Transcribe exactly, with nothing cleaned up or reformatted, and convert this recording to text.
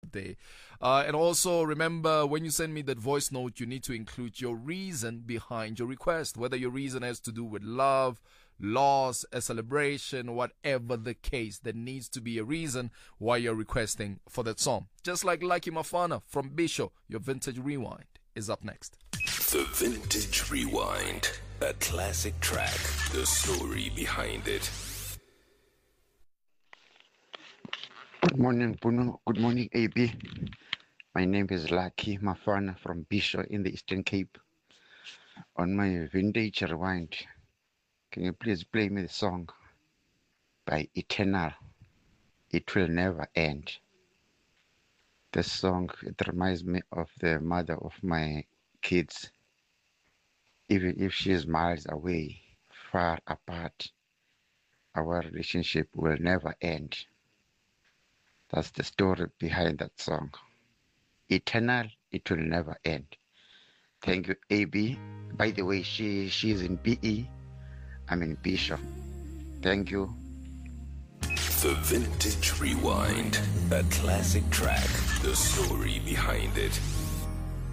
day. Uh, and also remember, when you send me that voice note, you need to include your reason behind your request, whether your reason has to do with love, loss, a celebration, whatever the case. There needs to be a reason why you're requesting for that song. Just like Lucky Mafana from Bisho, your Vintage Rewind is up next. The Vintage Rewind, a classic track, the story behind it. Good morning, Puno. Good morning, A B. My name is Lucky Mafana from Bisho in the Eastern Cape. On my Vintage Rewind, can you please play me the song by Eternal, It Will Never End? This song, it reminds me of the mother of my kids. Even if she is miles away, far apart, our relationship will never end. That's the story behind that song. Eternal, it will never end. Thank you, A B. By the way, she she's in B E. I'm in Bisho. Thank you. The Vintage Rewind, a classic track, the story behind it.